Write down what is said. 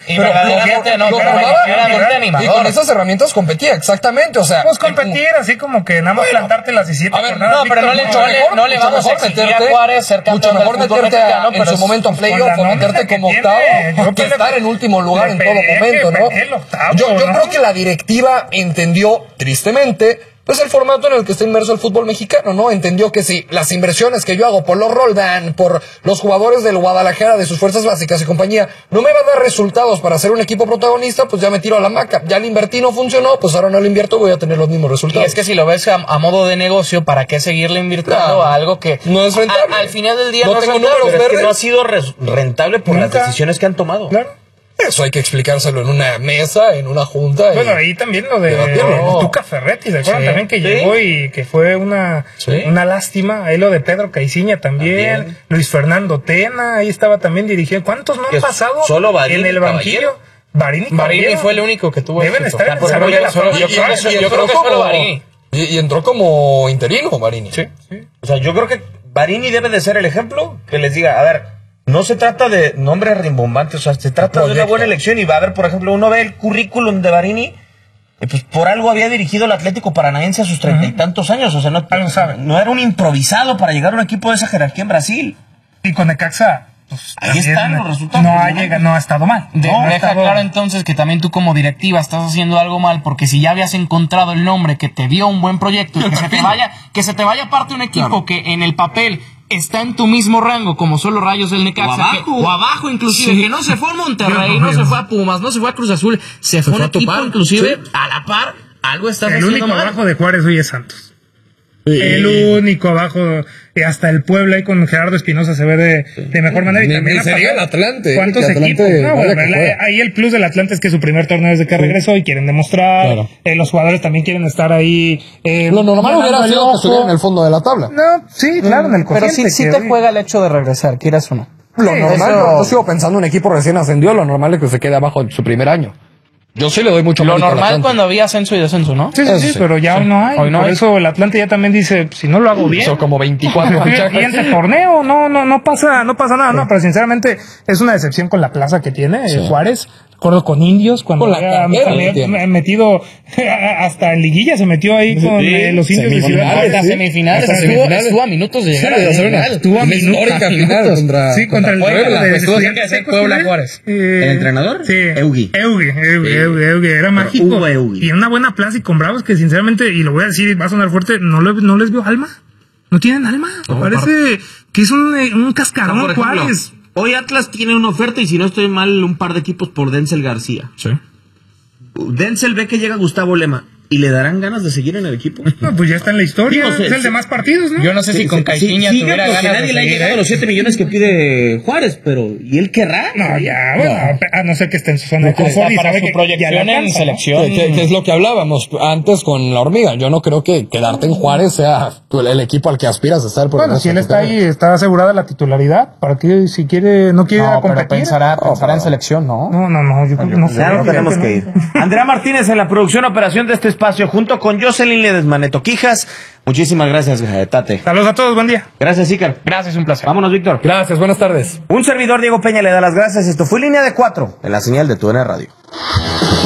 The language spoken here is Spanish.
Y con esas herramientas competía, exactamente, o sea. Pues competir, así como que nada más plantarte las 17. A ver, no, pero no le vamos a exigir a Juárez ser campeón del fútbol mexicano, en su momento en playoff o meterte como octavo, que estar en último lugar en todo momento, ¿no? Yo creo que la directiva entendió, tristemente, pues el formato en el que está inmerso el fútbol mexicano, ¿no? Entendió que si las inversiones que yo hago por los Roldán, por los jugadores del Guadalajara, de sus fuerzas básicas y compañía, no me va a dar resultados para ser un equipo protagonista, pues ya me tiro a la hamaca. Ya le invertí, no funcionó, pues ahora no le invierto, voy a tener los mismos resultados. Y es que si lo ves a modo de negocio, ¿para qué seguirle invirtiendo a algo que no es rentable? Al final del día no es rentable, pero es que no ha sido rentable por las decisiones que han tomado. Claro. Eso hay que explicárselo en una mesa, en una junta. Bueno, ahí también lo de Tuca Ferretti, ¿se acuerdan? También que llegó y que fue una lástima. Ahí lo de Pedro Caiciña también. Luis Fernando Tena, ahí estaba también dirigiendo. ¿Cuántos no han pasado solo Barini, en el banquillo? Barini fue el único que tuvo. Deben estar en desarrollo de la yo creo que solo Barini. Y entró como interino Barini. Sí. O sea, yo creo que Barini debe de ser el ejemplo que les diga, a ver, no se trata de nombres rimbombantes, o sea, se trata de una buena elección. Y va a haber, por ejemplo, uno ve el currículum de Barini, pues por algo había dirigido el Atlético Paranaense a sus 30 y tantos años. O sea, no era un improvisado para llegar a un equipo de esa jerarquía en Brasil. Y con Necaxa, pues ahí están los resultados. No ha estado mal. Deja claro entonces que también tú como directiva estás haciendo algo mal, porque si ya habías encontrado el nombre que te dio un buen proyecto, y que se te vaya parte un equipo que en el papel está en tu mismo rango, como son los Rayos del Necaxa, o abajo inclusive, que no se fue a Monterrey, no se fue a Pumas, no se fue a Cruz Azul, se fue un equipo inclusive a la par, algo está haciendo mal. El único abajo de Juárez hoy es Santos. El único abajo, hasta el Puebla ahí con Gerardo Espinosa se ve de mejor manera. Y también sería el Atlante. ¿Cuántos equipos? Ahí el plus del Atlante es que su primer torneo desde que regresó y quieren demostrar. Claro. Los jugadores también quieren estar ahí. Lo normal hubiera sido que estuviera en el fondo de la tabla. No, sí, claro, en el cociente. Pero sí te juega el hecho de regresar, quieras o no. Lo normal, yo sigo pensando, un equipo recién ascendió, lo normal es que se quede abajo en su primer año. Yo sí le doy mucho mérito. Lo normal cuando había ascenso y descenso, ¿no? Sí, pero ya hoy no hay. Por eso el Atlante ya también dice, si no lo hago bien. Son como 24 siguiente torneo, no pasa nada. No, pero sinceramente es una decepción con la plaza que tiene Juárez. Recuerdo con Indios, cuando había metido hasta en liguilla, se metió ahí con los Indios de Ciudad. Hasta semifinales. Estuvo a minutos de llegar a la final. Estuvo a minutos. Contra el Puebla Juárez. ¿El entrenador? Sí. Eugi. Era mágico. Y una buena plaza y con Bravos que sinceramente, y lo voy a decir, va a sonar fuerte, no les vio alma. No tienen alma. Parece que es un cascarón Juárez. Hoy Atlas tiene una oferta y si no estoy mal, un par de equipos por Denzel García. Sí. Denzel ve que llega Gustavo Lema y le darán ganas de seguir en el equipo. No, pues ya está en la historia. Es el de más partidos, ¿no? Yo no sé si con Caixinha tuviera ganas nadie le ha llegado los 7 millones que pide Juárez, pero ¿y él querrá? No, ya, a no ser que esté en su zona de confort para su proyección en selección. Que es lo que hablábamos antes con la hormiga. Yo no creo que quedarte en Juárez sea el equipo al que aspiras a estar. Bueno, si él está ahí, está asegurada la titularidad. ¿Para qué? Si quiere, no quiere competir. Pensará en selección, ¿no? No, yo creo que no sé. Ya no tenemos que ir. Andrea Martínez en la producción, operación de este espacio, junto con Jocelyn Ledesma Neto Quijas. Muchísimas gracias, Tate. Saludos a todos, buen día. Gracias, Ícar. Gracias, un placer. Vámonos, Víctor. Gracias, buenas tardes. Un servidor, Diego Peña, le da las gracias. Esto fue Línea de 4, en la señal de TUDN Radio.